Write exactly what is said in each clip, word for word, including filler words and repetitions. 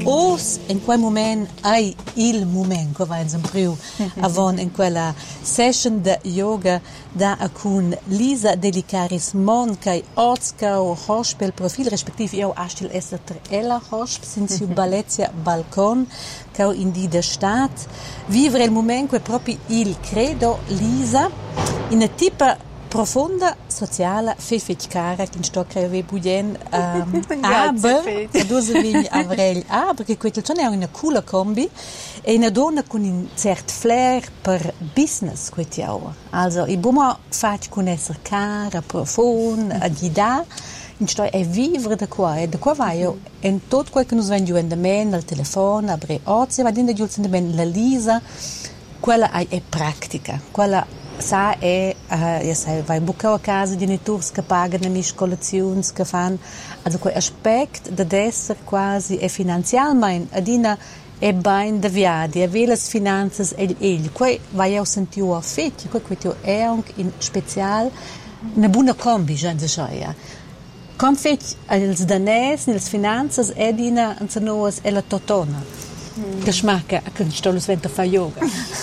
os in quel moment hai il moment, che va in priu, avon in quella session de yoga da con Lisa Delicaris Mon, che Ozka o Hospel Profil, respektiv io astil esser tre ella Hosp, since Balezia Balcon, che in di de stat, vivere il moment che proprio il credo Lisa, in una tipa profonda sociala fefet cara che sto creve buien um, aber dose vegn avrel aber che quel è una coola combi e una donna con un cert flair per business quetiau also i buma fat con esser cara profond a guida in sto e vivere da qua e da qua vai io en tot quel che nos vengiu en da men al telefono abre ozi va dinda giulsen da men la Lisa quella è pratica quella sa è uh, ja sai vai bucau a casa di neturs che pagano mis colazions che fan also quel aspect da esser quasi e finanzialmente adina e bain da viadi e velas finanzas el el quel vai io sentiu a fet quel quel è anche in special una buona combi già da ja com fet als danes nels finanzas edina anzanos e la totona Geschmacke, che sto lo sventa fa yoga.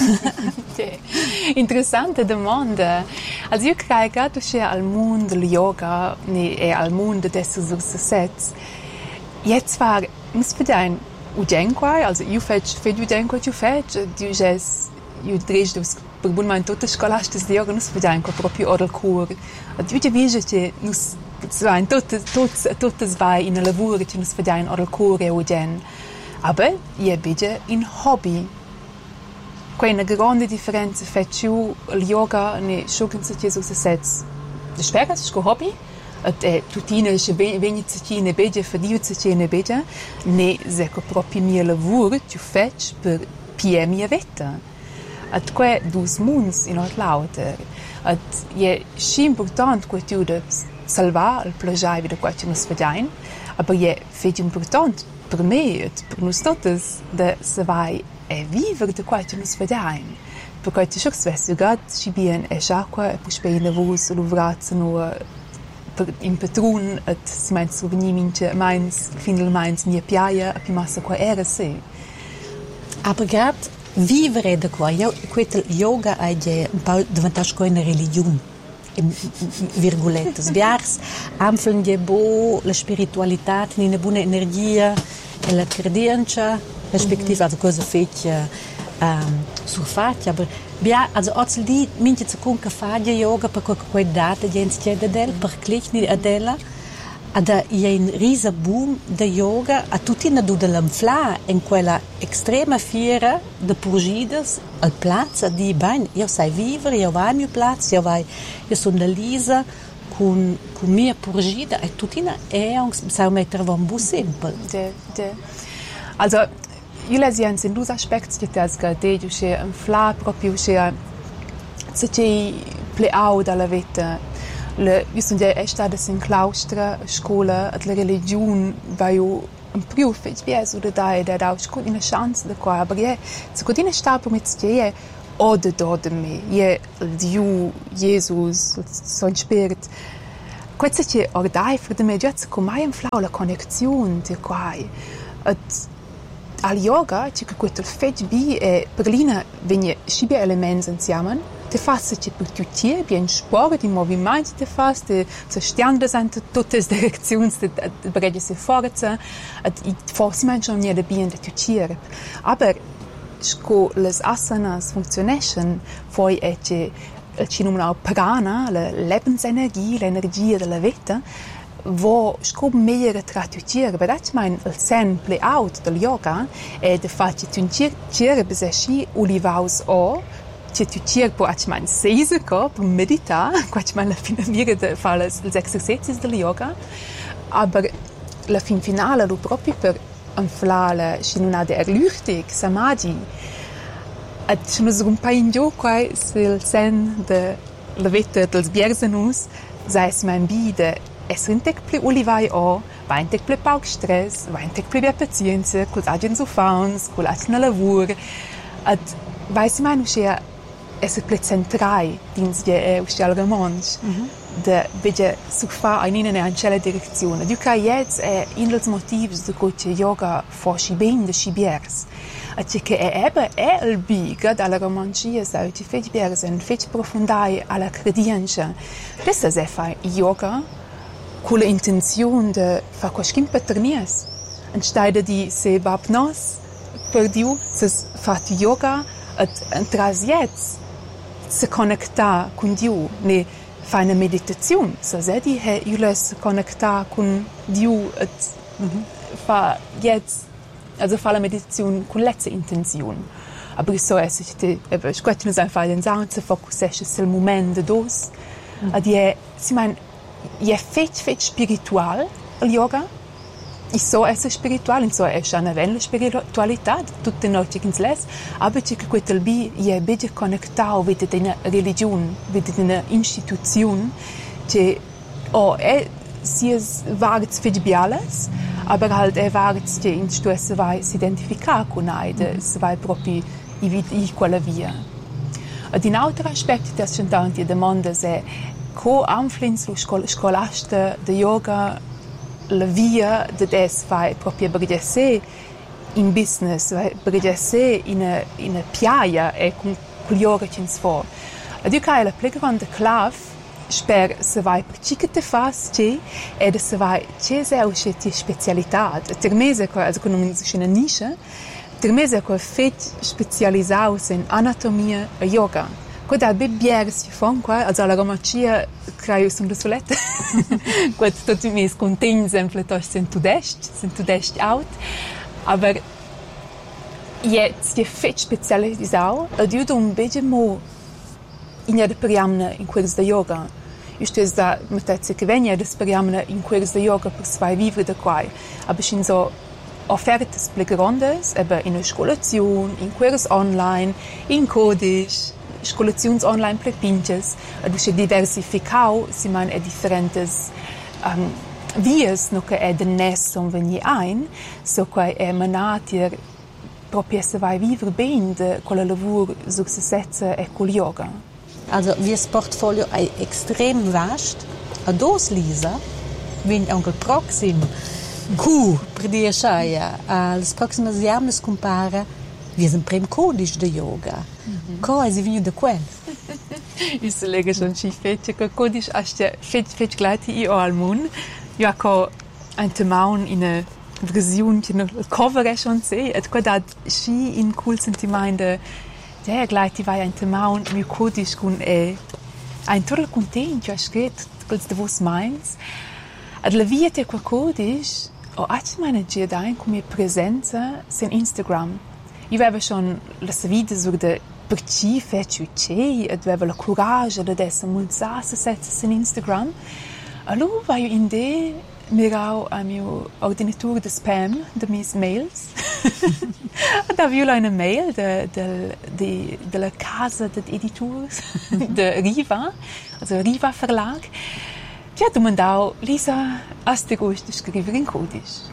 Interessante domanda. Also io credo che sia al mondo del yoga e al mondo des success. Jetzt war muss bedein udenquai, also io fetch fed udenquai tu fetch, du jes io drej dos per bun mein tutte scolastes di yoga nus bedein co proprio odel cur. Du te vige che nus zwei tutte tutte tutte vai in lavoro che nus bedein odel cur e uden. Aber je bitte in hobby. Quella grande differenza faccio il yoga ne schugen sich Jesus sets. Das schwerer ist hobby. Et è tutine che veni zitine bege verdiu zitine bege ne se co proprio mio lavoro tu fetch per pie mia vetta. Et que dus muns in ort lauter. Et je schi important que tu de salvar il plagiai wieder quatsch nos vedain, aber je fet important per me, per nos totes, de se vai e vivere de quatsch nos vedain. Per quatsch schoc svessu gad, ci bien e sciacqua, e pus pei lavus, l'uvrazza no in patrun, et si meins so veni mince meins, finel meins mia piaia, a pi massa qua era se. Aber grad vivere de qua, io, quel yoga è un po' diventato una religione. In virgolettes biars ampeln je bo la spiritualità in una buona energia e la credenza respektive also cosa fece um, surfaccia aber bia also ozel di minche zu kunka faglia yoga per quei data gens chiede del per clickni adela ada je in risa boom de yoga a tutti na do dell'amfla in quella estrema fiera de purgidas al plaza di bain io sai vivere io vai mio plaza io vai io sono da Lisa con con mia purgida e tutina è un sai mettere un bu simple de de also io la sien in due aspetti che tas ga de io che un fla proprio che se ci play out dalla vita le io sono già stata in claustra scuola la religione vai io un più fece oder da da da scuola una chance da qua perché se continua sta per mit ste o de do de me je Dio Jesus son spirit questo che ordai per de me già come mai in flau la connessione di qua at al yoga che questo fece bi e perlina venne scibe elementi insieme te fas che per tutti bien sport di movimento te fas te so stiande sind tutte le direzioni de brede se forza et forse man schon nie de bien de tutti aber sco les asanas funzionation foi e che ci numero prana la lebensenergie l'energia della vita wo scob meglio tradurre per dat mein il sen play out del yoga e de fatti tuncir cire besesci ulivaus o che tu tier po ach mein seise ko per medita quach mein la finire de fare els exercizi del yoga aber la fin finale lo proprio per anflare shinuna de erluchtig samadhi at sono un paio di qua sil sen de la vita dels bierzenus sai mein bide es rintek pli olivai o vaintek pli pauk stress vaintek pli pazienza col agent so fauns col atna lavur at vai mein uscia es pli centrai dins je uscial romansch de begia surfa in in una cella direzione. Du ca jetzt è in los motivs de coche yoga fo schi ben de schibiers. A che è ebbe è il biga dalla romancia sa ti fech biers en fech profondai alla credienza. Questa è fa yoga con l'intenzione de fa qualche paternies. Anstelle di se babnos per diu se fat yoga et entras jetzt se connecta con Dio, ne fa una meditazione, se se di he jules connecta con Dio et mm-hmm. fa jetzt, also fa la meditazione con letzte intenzione. Aber so es ich te, ich könnte nur einfach den Sound zu fokussieren sul moment de dos. Mm-hmm. Ad je, si mein, je fetch fetch spiritual il yoga. Ich so es spiritual, so es eine vella spiritualità, tutte notte che les, aber che quel bi je bede connectao mit der religion, mit der institution, che o è si es vagts figiales, aber halt è vagts che in stuesse vai si identifica con aide, se vai proprio i i quella via. Ad in altro aspetto das schon da die domande se co amflins lo scolaste de yoga la via de des vai proprio bergesse in business, bergesse in a in a piaia e con yoga cins for. Ad uca la playground clav sper se vai per chiquete fas che e de se vai che se usce ti specialità. Der mese co also con una nische. Der mese co fet specializaus in anatomia e yoga. Quando be biers fon qua, also la romacia craiu sunt de solette. Quando tutti mi sconten sempre tos sind tu dest, sind tu dest out. Aber jetzt je fet specialisau, adu dum bege mo in de periamna in quels de yoga. Ist es da mit der Zekvenia des periamna in quels de yoga per zwei vivre de quai. Aber schon so offertes plegrondes, aber in a scolazion, in quels online, in codisch, scolazions online per pinches, ad usce diversificau, si man e differentes um, vies, no che è de nesson veni ein, so che è manatir proprio se vai vivere ben de quella lavur su se setze e col yoga. Also, wie das Portfolio è extrem vast, a dos lisa, vin anche il proxim, cu, per dire sciaia, als proximas jamnes compara, wir sind prem codisch de yoga. Mm-hmm. Co es vinho de quel? Is lega schon chi fece che codisch aste fec fec glati i o al mun. Jo co antemaun in a version che no cover è schon se et quadat chi in cool sentimende der glati vai antemaun mi codisch kun e ein total content ja schet quels de vos minds. Ad la viete qua codisch o ach meine Jedi come presenza sen Instagram. Io avevo schon la vita sur de perci fece che ed avevo la coraggio de essere mulzase sette in Instagram. Allora vai in de mirau a mio ordinatore de spam de mis mails. Ed avevo una mail de de de della casa de editors de Riva, also Riva Verlag. Ti ha domandato Lisa, hast du Lust zu scrivere in codisch?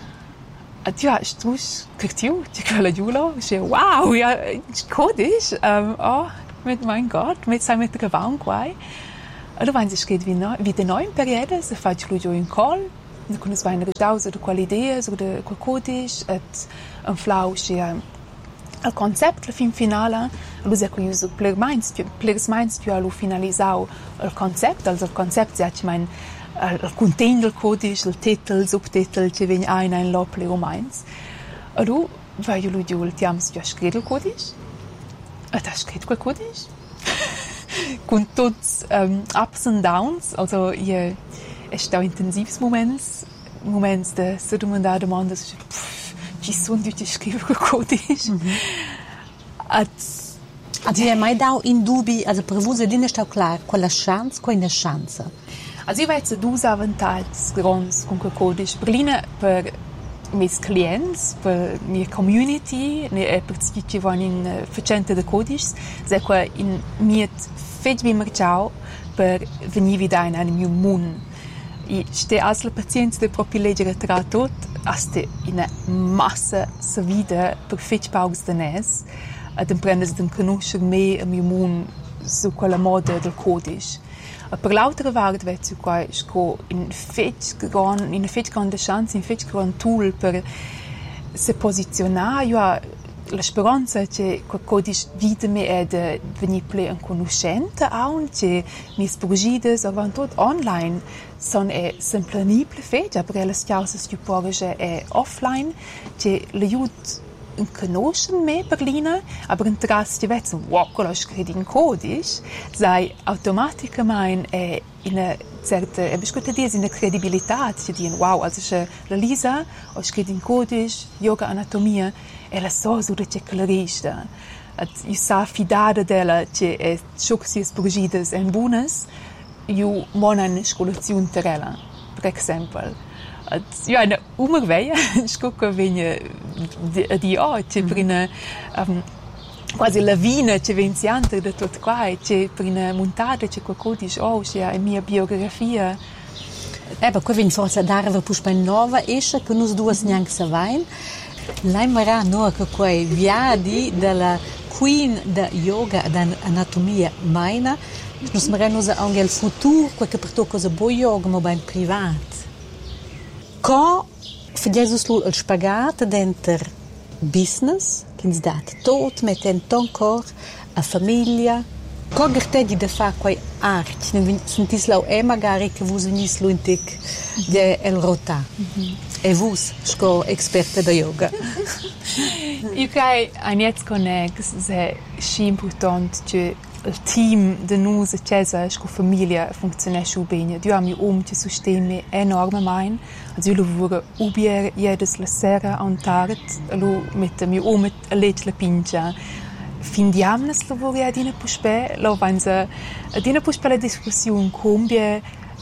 Ja, strusch kreativ, die quella Jula, ich wow, ja, codisch, ähm, oh, mit mein Gott, mit sein mit der Gewand quai. Allora wenn es geht wie neu, wie de neuen Periode, se faccio lo in call, da con es vaina gestausa de quelle idee, so de codisch, et un flausch ja al concept la fin finale, lo se co uso pler minds, pler minds tu allo finalizau il concept, also il concept ja ich mein il content del codice, il titolo, il subtitolo che viene ein ein lople o meins. E du, vai io lui il tiams già scritto il codice? E da scritto quel codice? Con tutti um, ups and downs, also io è stato intensivs moments, moments de se domandare domande, ci sono tutti scrivere quel codice. Mm-hmm. At, also ihr mai dau in dubi, also per voi è sta clar, quella chance, quella chance. Also ich weiß due avantages grons con quel codice. Berlina per mis clients, per mia community, ne per chi che vanno in facente de codice, se qua in miet fetch bi merciao per venire vida in un mio moon. I ste as la pazienza de proprio leggere tra tot, aste in massa sa vida per fetch paugs de nes, ad imprendes de conoscer me a mio moon su quella moda del codice. Per l'altra parte vedo qua in fetch gran in fetch grande chance in fetch gran tool per se posizionare io la speranza che codice vita me è di venire più in conoscenza anche mis progetti avanti online sono è semplicemente fetch per le cose che porge è offline che l'aiuta in conoscere me per Lina, aber in tras ti vet wow, quello scrivi in codice, sai automaticamente è in una certa, e biscotte dire in una credibilità, ti dicono wow, also se la Lisa ho scritto in codice, yoga anatomia, e la so su che clarista. At io sa fidare della che è ciò che si sprogides en buonas, io monan scolazione terella, per esempio. Ja, eine Umerweie, ich gucke, wenn die, die auch, c'è per una um, quasi lavina, c'è venziante da tutto qua, c'è per una montata, c'è qualcosa di oh, c'è la mia biografia. Eh, ma qui viene forse dare per una nuova esce, che noi due neanche sappiamo. Lei mi ha no, che quei viadi della Queen da yoga e da anatomia maina, noi smeremo anche il futuro, che per tocca cosa buon yoga, ma ben privato. Quand faisons le spagat dentro business, che ci dà tutto, mettendo ancora a famiglia, quand gertedi da fa quei art, sentis lau e magari che vos venis lo intic de el rota. E vos sco experte da yoga. Io che agnet connex è sci important che il team de nus e cesa sco famiglia funziona schu bene. Dio ami um ci sostenne enorme mein. Also io lavoro ubier jedes la sera an tard, lo mette mi um mit a lech la pincha. Findiamnes lavori a dina puspe, lo vanza a dina puspe la discussione combie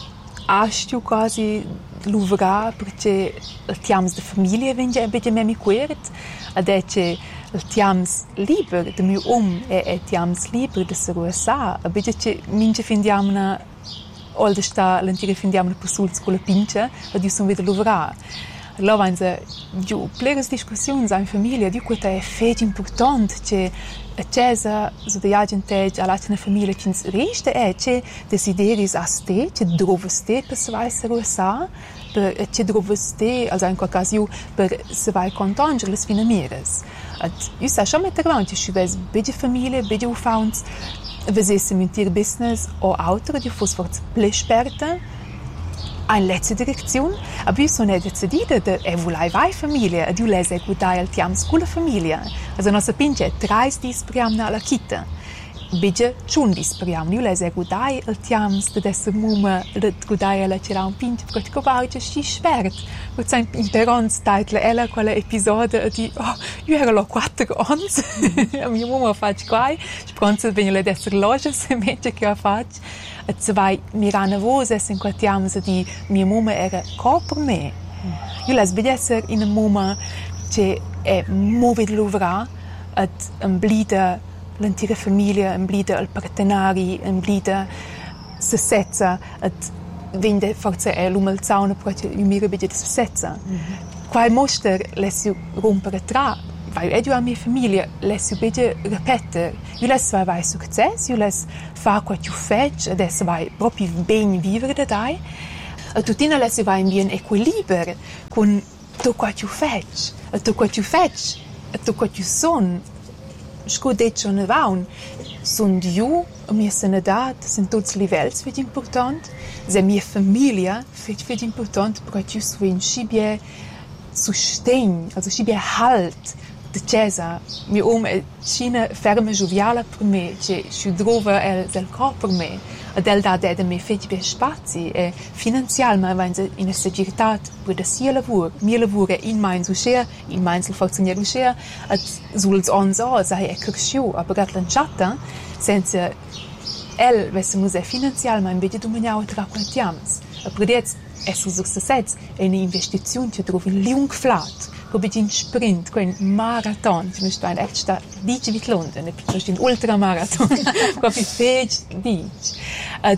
astio quasi luvra perché il tiams de famiglia vende un beetje mehr mi quert, adece il tiams liber de mi um e e tiams liber de se sa, a beetje che mince findiamna oltre sta l'antiga findiamna posulz con la pincha, ad io son wieder luvra. Allora vanza giù pleres discussioni in famiglia, di questa è fece importante che a cesa so de gente alla tina famiglia che resta è che desideri a ste che dove ste per se vai se rosa per che dove ste also in quel caso per se vai contangere le finamires at io sa schon mit avanti ci ves bige famiglia bige founds vesesse mentir business o auto di fosfort plesperte eine letzte Direktion, aber wir sono decidite de e volai vai famiglia, ed io lese gudai al tiam scula famiglia. Also nostra pinche trais dis priamna alla kita. Bige chun dis priamna, io lese gudai al tiam de desse muma de gudai alla c'era un pinche, perché co vauce sci spert. Und sein in perons title ella quella episode di oh, io ero lo quattro ons. A mia muma fac quai, spronza ben le desse loge se mette che a fac. Et se vai mirana vose in quartiamo di mia mamma era co per me. Io les bedesser in a mamma che è movid luvra et un blida l'antica famiglia, un blida il partenari, un blida se setza et vende forse è l'umalzauna perché io mira bede se setza. Qual moster les io rompere tra weil ed io a mia famiglia les io bede ripetere. Io les vai vai succes, io les fa qua tu fetch, adesso vai proprio ben vivere da dai. E tutina les io vai in bien equilibrio con to qua tu fetch, e to qua tu fetch, e to qua tu son. Scudet schon vaun. Son dio, a mia sanidad, sind tots livels fit important. Se mia famiglia fit fit important perché tu svin scibie sustain, also scibie halt. De Cesa, mio om è cina ferma gioviale per me, che si trova el del corpo per me, ed el da de me fece per spazi e finanzialmente in una sicurezza per da sia lavoro, mio lavoro in mein sucher, in mein sul funzioniere sucher, et suls onzo sei è cresciu, aber gat lanciata senza el vesse muse finanzialmente bede dominiao tra quantiams. A predez è su success è un'investizione che trovi lung flat. Mit in Sprint, ein Marathon, ich möchte ein echt sta dici vit London, ich möchte ein Ultramarathon, proprio fece dici. Et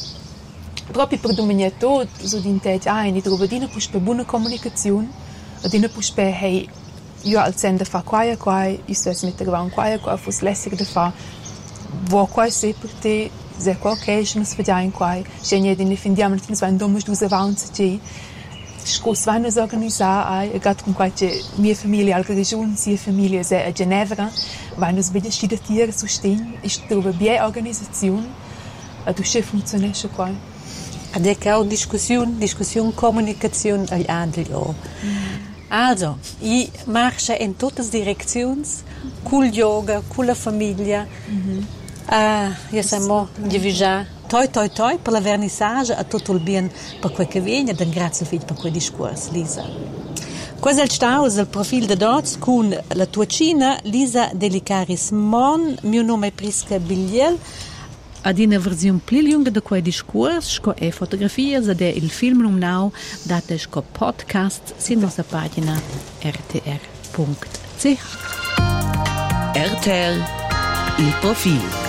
proprio per dominare tot, so din tej ein, ich trovo dina pus per buona comunicazione, dina pus per hey, io al sender fa quaia quai, io sto mit der Waun quaia quai, fus lässig da fa, wo quai se per te se qua ok, se nus vediamo qua, se ne ne findiamo, nus vanno domus dus avanti, che scos vanno organizzare, e gat con qualche mia famiglia al regione, sia famiglia se a Ginevra, vanno sveglia scidatiere sostegno, e trova bie organizzazione, a tu che funziona qua. Adec auch Diskussion, Diskussion, Kommunikation agli Adlio. Also, ich marsche in tutte le direzioni, con il yoga, con la famiglia. Mm-hmm. Uh, io siamo divisa toi toi toi per la vernissage a tutto il bien per quel che viene, e grazie figli per quel discorso, Lisa. Questo è il staus del profilo di Dots con la tua cina, Lisa Delicaris Mon, mio nome è Prisca Bigliel. Ad una versione più lunga di quel discorso, con le fotografie ed il film numnau, date con podcast sulla nostra pagina r t r punto c h. R T R, il profilo.